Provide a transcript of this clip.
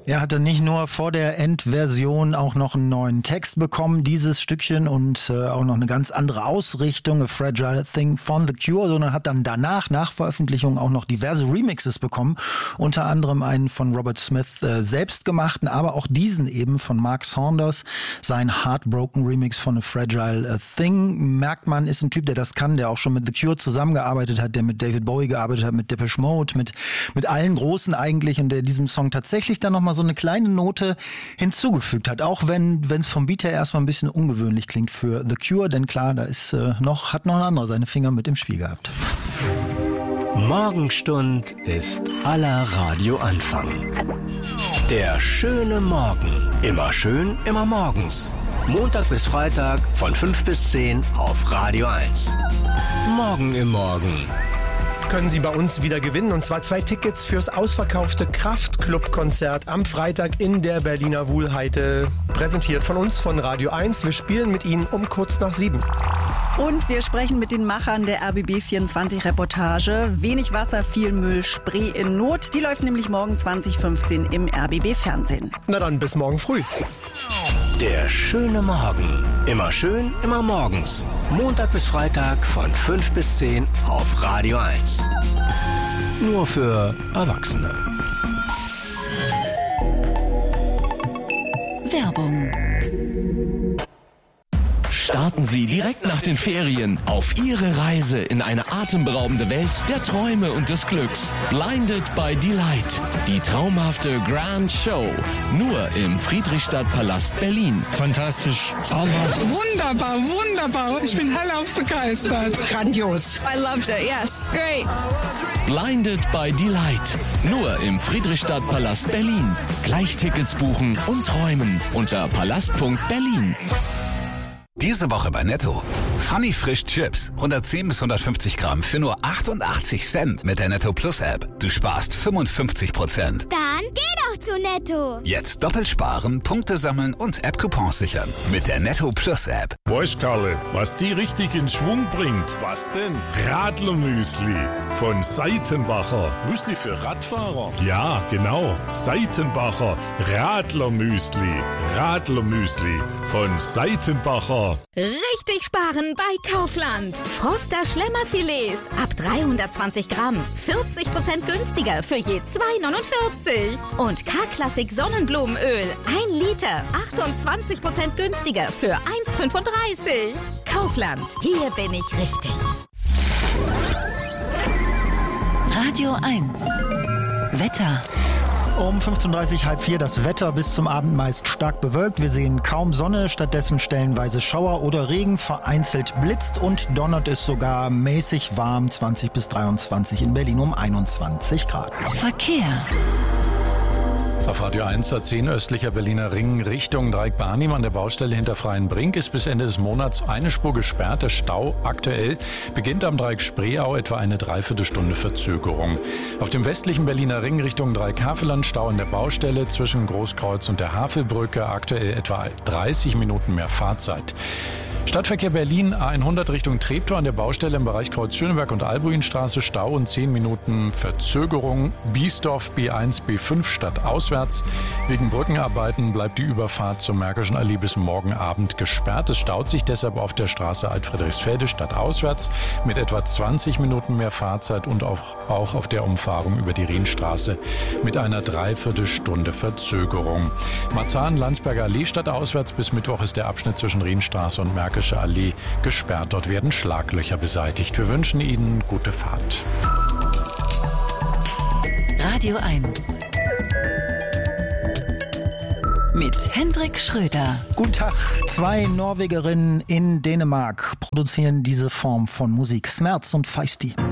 Er hatte nicht nur vor der Endversion auch noch einen neuen Text bekommen, dieses Stückchen, und auch noch eine ganz andere Ausrichtung, A Fragile Thing von The Cure, sondern hat dann danach, nach Veröffentlichung, auch noch diverse Remixes bekommen, unter anderem einen von Robert Smith selbst gemachten, aber auch diesen eben von Mark Saunders, sein Heartbroken Remix von A Fragile Thing. Merkt man, ist ein Typ, der das kann, der auch schon mit The Cure zusammengearbeitet hat, der mit David Bowie gearbeitet hat, mit Depeche Mode, mit allen Großen eigentlich, und der diesem Song tatsächlich dann nochmal so eine kleine Note hinzugefügt hat, auch wenn es vom Beat her erstmal ein bisschen ungewöhnlich klingt für The Cure, denn klar, da ist hat noch ein anderer seine Finger mit im Spiel gehabt. Morgenstund ist aller Radioanfang. Der schöne Morgen. Immer schön, immer morgens. Montag bis Freitag von 5 bis 10 auf Radio 1. Morgen im Morgen. Können Sie bei uns wieder gewinnen, und zwar 2 Tickets fürs ausverkaufte Kraftklub-Konzert am Freitag in der Berliner Wuhlheide. Präsentiert von uns, von Radio 1. Wir spielen mit Ihnen um kurz nach 7. Und wir sprechen mit den Machern der RBB24-Reportage. Wenig Wasser, viel Müll, Spree in Not. Die läuft nämlich morgen 2015 im RBB-Fernsehen. Na dann, bis morgen früh. Der schöne Morgen. Immer schön, immer morgens. Montag bis Freitag von 5 bis 10 auf Radio 1. Nur für Erwachsene. Werbung. Starten Sie direkt nach den Ferien auf Ihre Reise in eine atemberaubende Welt der Träume und des Glücks. Blinded by Delight. Die traumhafte Grand Show. Nur im Friedrichstadtpalast Berlin. Fantastisch. Traumhaft. Wunderbar, wunderbar. Ich bin hellauf begeistert. Grandios. I loved it, yes. Great. Blinded by Delight. Nur im Friedrichstadtpalast Berlin. Gleich Tickets buchen und träumen unter palast.berlin. Diese Woche bei Netto. Funny Frisch Chips. 110 bis 150 Gramm für nur 88 Cent mit der Netto Plus App. Du sparst 55%. Dann geh doch zu Netto. Jetzt doppelt sparen, Punkte sammeln und App-Coupons sichern. Mit der Netto Plus App. Weißt, Karle, was die richtig in Schwung bringt? Was denn? Radlermüsli von Seitenbacher. Müsli für Radfahrer? Ja, genau. Seitenbacher Radlermüsli. Radlermüsli von Seitenbacher. Richtig sparen bei Kaufland. Froster Schlemmerfilets ab 320 Gramm. 40% günstiger für je 2,49. Und K-Klassik Sonnenblumenöl. 1 Liter. 28% günstiger für 1,35. Kaufland. Hier bin ich richtig. Radio 1. Wetter. Um 15.30 halb 4 das Wetter, bis zum Abend meist stark bewölkt. Wir sehen kaum Sonne, stattdessen stellenweise Schauer oder Regen. Vereinzelt blitzt und donnert es sogar mäßig warm, 20 bis 23 in Berlin um 21 Grad. Verkehr. Auf Radio 1 A10 östlicher Berliner Ring Richtung Dreieck-Barnim an der Baustelle hinter Freienbrink ist bis Ende des Monats eine Spur gesperrt. Der Stau aktuell beginnt am Dreieck Spreeau, etwa eine Dreiviertelstunde Verzögerung. Auf dem westlichen Berliner Ring Richtung Dreieck-Havelland Stau an der Baustelle zwischen Großkreuz und der Havelbrücke, aktuell etwa 30 Minuten mehr Fahrzeit. Stadtverkehr Berlin A100 Richtung Treptow an der Baustelle im Bereich Kreuz Schöneberg und Albuinstraße Stau und 10 Minuten Verzögerung. Biesdorf B1 B5 stadtauswärts. Wegen Brückenarbeiten bleibt die Überfahrt zur Märkischen Allee bis morgen Abend gesperrt. Es staut sich deshalb auf der Straße Alt-Friedrichsfelde stadtauswärts mit etwa 20 Minuten mehr Fahrzeit und auch auf der Umfahrung über die Rienstraße mit einer Dreiviertelstunde Verzögerung. Marzahn-Landsberger Allee stadtauswärts bis Mittwoch ist der Abschnitt zwischen Rienstraße und Märkische Allee gesperrt. Dort werden Schlaglöcher beseitigt. Wir wünschen Ihnen gute Fahrt. Radio 1. Mit Hendrik Schröder. Guten Tag. 2 Norwegerinnen in Dänemark produzieren diese Form von Musik. Smerz und Feisty.